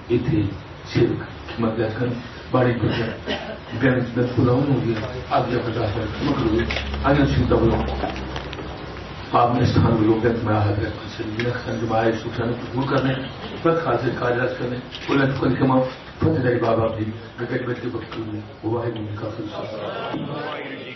इथे शिरक खिमतल्याकन बाड़ी बचन बेन दफुलाऊं होगी आगे बजाकर मकरू आगे चिंता बोलो आप में स्थान लोग में आहत है बिना संजमाए सुखान दूर करने पद खासे कार्यास करने उलट कल के मां फतेह बाबा भी गगन बच्चे बख्तू वो है उनका फिर